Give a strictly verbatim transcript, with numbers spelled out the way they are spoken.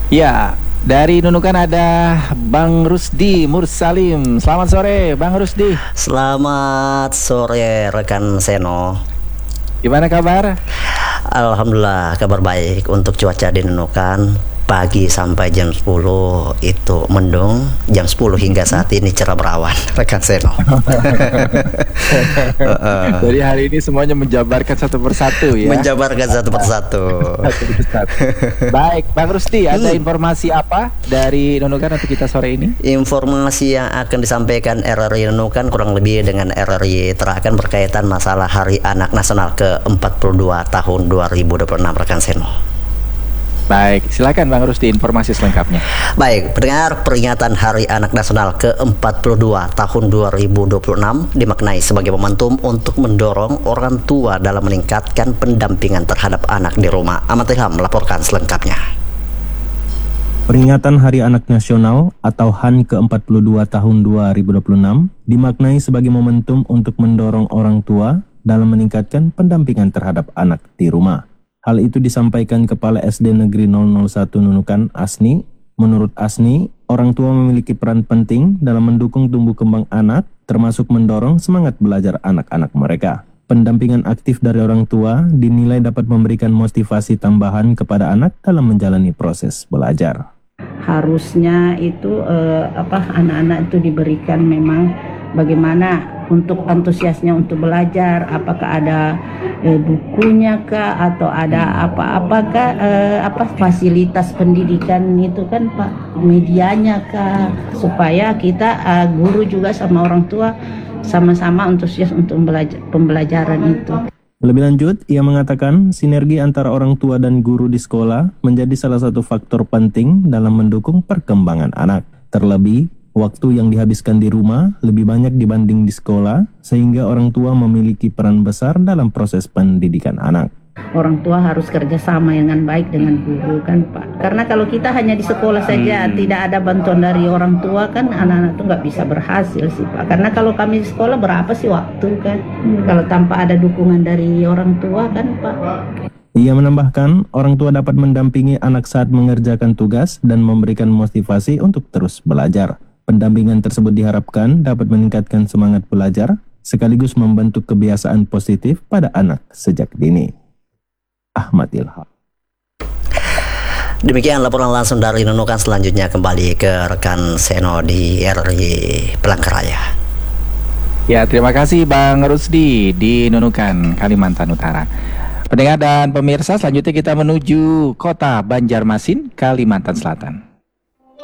Ya, dari Nunukan ada Bang Rusdi Mursalim. Selamat sore, Bang Rusdi. Selamat sore rekan Seno. Gimana kabar? Alhamdulillah kabar baik. Untuk cuaca di Nunukan pagi sampai jam sepuluh itu mendung, jam sepuluh hingga saat ini cerah berawan rekan Seno. Jadi hari ini semuanya menjabarkan satu persatu ya. Menjabarkan satu persatu. Satu persatu. Baik, Bang Rusdi, ada Hmm. informasi apa dari Nunukan untuk kita sore ini? Informasi yang akan disampaikan R R I Nunukan kurang lebih dengan R R I Terakan berkaitan masalah Hari Anak Nasional ke empat puluh dua tahun dua ribu dua puluh enam rekan Seno. Baik, silakan Bang Rusdi informasi selengkapnya. Baik, pendengar, peringatan Hari Anak Nasional ke empat puluh dua tahun dua ribu dua puluh enam dimaknai sebagai momentum untuk mendorong orang tua dalam meningkatkan pendampingan terhadap anak di rumah. Ahmad Ilham melaporkan selengkapnya. Peringatan Hari Anak Nasional atau H A N ke empat puluh dua tahun dua ribu dua puluh enam dimaknai sebagai momentum untuk mendorong orang tua dalam meningkatkan pendampingan terhadap anak di rumah. Hal itu disampaikan Kepala S D Negeri nol nol satu Nunukan, Asni. Menurut Asni, orang tua memiliki peran penting dalam mendukung tumbuh kembang anak, termasuk mendorong semangat belajar anak-anak mereka. Pendampingan aktif dari orang tua dinilai dapat memberikan motivasi tambahan kepada anak dalam menjalani proses belajar. Harusnya itu eh, apa anak-anak itu diberikan memang bagaimana untuk antusiasnya untuk belajar, apakah ada eh, bukunya kah atau ada apa-apakah eh, apa fasilitas pendidikan itu kan Pak, medianya kah, supaya kita eh, guru juga sama orang tua sama-sama antusias untuk belajar, pembelajaran itu. Lebih lanjut, ia mengatakan sinergi antara orang tua dan guru di sekolah menjadi salah satu faktor penting dalam mendukung perkembangan anak. Terlebih, waktu yang dihabiskan di rumah lebih banyak dibanding di sekolah, sehingga orang tua memiliki peran besar dalam proses pendidikan anak. Orang tua harus kerjasama dengan baik dengan guru kan Pak. Karena kalau kita hanya di sekolah saja hmm. tidak ada bantuan dari orang tua kan anak-anak itu nggak bisa berhasil sih Pak. Karena kalau kami di sekolah berapa sih waktu kan? Hmm. Kalau tanpa ada dukungan dari orang tua kan Pak. Ia menambahkan, orang tua dapat mendampingi anak saat mengerjakan tugas dan memberikan motivasi untuk terus belajar. Pendampingan tersebut diharapkan dapat meningkatkan semangat belajar, sekaligus membentuk kebiasaan positif pada anak sejak dini. Ahmad Ilham. Demikian laporan langsung dari Nunukan. Selanjutnya kembali ke rekan Seno di R R I Palangkaraya. Ya, terima kasih Bang Rusdi di Nunukan, Kalimantan Utara. Pendengar dan pemirsa, selanjutnya kita menuju kota Banjarmasin, Kalimantan Selatan.